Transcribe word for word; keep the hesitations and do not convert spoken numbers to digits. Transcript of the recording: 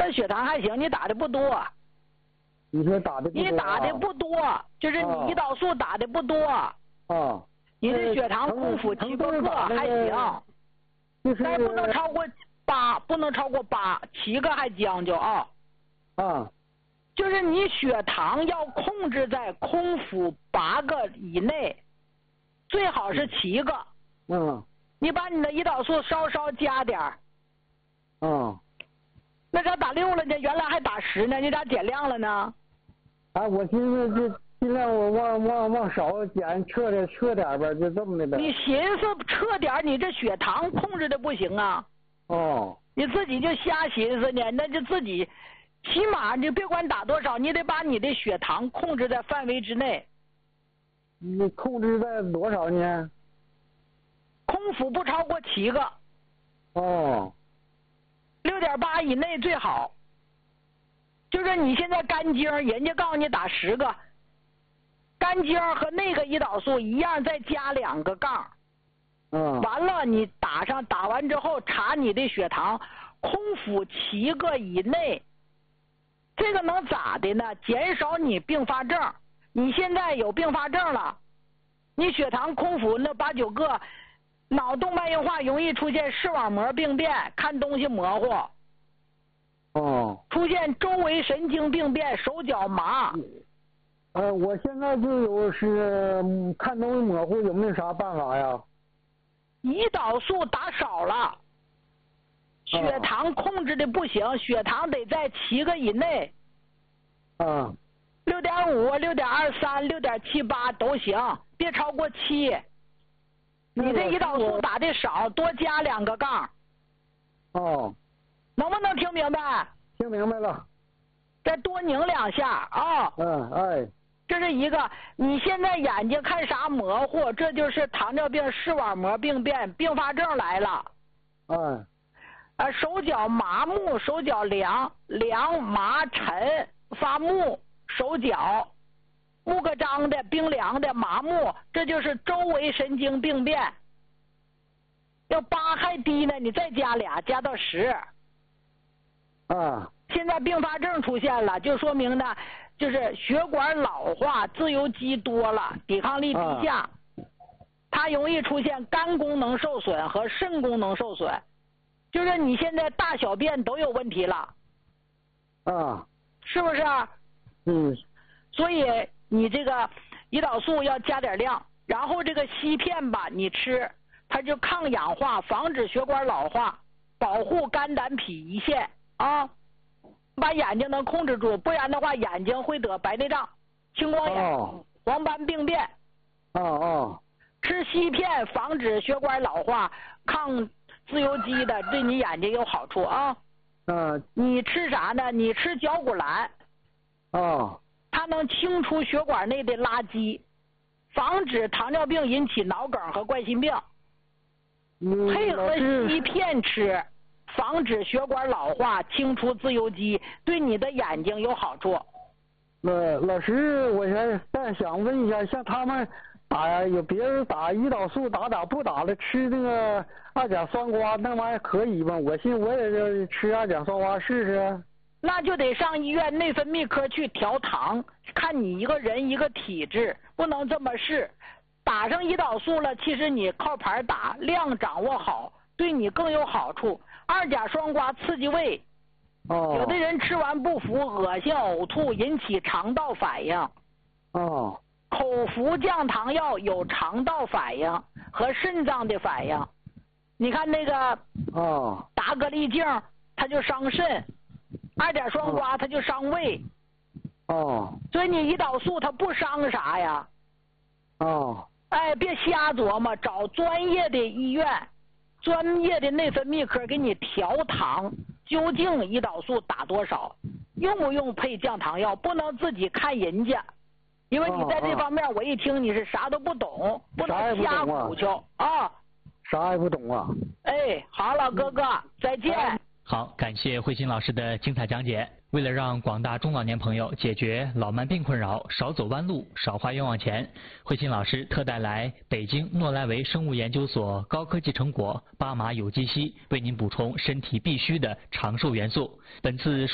那血糖还行，你打的不多。 你说打的不多、啊？ 你打的不多，就是你胰岛素打的不多。 啊。 你的血糖空腹七个个还行， 就是但不能超过八，不能超过八，七个还将就啊。 啊。 就是你血糖要控制在空腹八个以内，最好是七个。 嗯。 你把你的胰岛素稍稍加点儿。 嗯。 那咋打六了呢？原来还打十呢，你咋减量了呢？ 啊，我寻思就尽量我往往往少减，撤点撤点呗，就这么的呗。 你寻思撤点，你这血糖控制的不行啊。 哦。 你自己就瞎寻思呢，那就自己，起码你别管打多少，你得把你的血糖控制在范围之内。 你控制在多少呢？ 空腹不超过七个。 哦。 六点八以内最好。就是你现在肝精，人家告诉你打十个，肝精和那个胰岛素一样，再加两个杠。 嗯。 完了，你打上，打完之后查你的血糖，空腹七个以内。这个能咋的呢？减少你并发症。你现在有并发症了，你血糖空腹那八九个，脑动脉硬化容易出现视网膜病变，看东西模糊。 哦。 出现周围神经病变，手脚麻。 呃，我现在就有是看东西模糊，有没有啥办法呀？ 胰岛素打少了，血糖控制的不行，哦、血糖得在七个以内。 啊。 六点五、六点二三、六点七八都行，别超过七。你这胰岛素打的少，多加两个杠。 哦。 能不能听明白？ 听明白了。 再多拧两下啊。 哦。嗯，哎。 这是一个，你现在眼睛看啥模糊，这就是糖尿病视网膜病变并发症来了。 嗯。 啊，手脚麻木，手脚凉凉麻沉发木，手脚木个张的冰凉的麻木，这就是周围神经病变。要八还低呢，你再加俩，加到十。 啊。 现在并发症出现了，就说明呢，就是血管老化，自由基多了，抵抗力低下，啊、它容易出现肝功能受损和肾功能受损，就是你现在大小便都有问题了。 啊。 是不是？ 嗯。 所以你这个胰岛素要加点量，然后这个硒片吧，你吃，它就抗氧化，防止血管老化，保护肝胆脾胰腺啊。把眼睛能控制住，不然的话眼睛会得白内障、青光眼、哦、黄斑病变。 哦哦。 吃硒片防止血管老化，抗自由基的，对你眼睛有好处啊。 嗯。 你吃啥呢？你吃绞股蓝。 哦。 它能清除血管内的垃圾，防止糖尿病引起脑梗和冠心病。 嗯、 配合硒片吃。防止血管老化，清除自由基，对你的眼睛有好处。 呃，老师，我想再想问一下，像他们打呀，有别人打胰岛素打打不打的，吃那个二甲双胍，那玩意儿可以吗？我寻我也就吃二甲双胍试试。 那就得上医院内分泌科去调糖，看你一个人一个体质，不能这么试。打上胰岛素了，其实你靠牌打，量掌握好，对你更有好处。二甲双胍刺激胃， 哦， 有的人吃完不服，恶心呕吐，引起肠道反应。 哦， 口服降糖药有肠道反应和肾脏的反应。你看那个， 哦， 达格利净它就伤肾，二甲双胍它就伤胃。 哦， 所以你胰岛素它不伤啥呀？ 哦， 哎，别瞎琢磨，找专业的医院。专业的内分泌科给你调糖，究竟胰岛素打多少，用不用配降糖药，不能自己看人家，因为你在这方面，我一听你是啥都不懂，不能瞎鼓秋啊。 啥也不懂啊。 哎，好了，哥哥，再见。 好，感谢慧心老师的精彩讲解。为了让广大中老年朋友解决老慢病困扰，少走弯路，少花冤枉钱，慧心老师特带来北京诺莱维生物研究所高科技成果巴马有机硒，为您补充身体必需的长寿元素。本次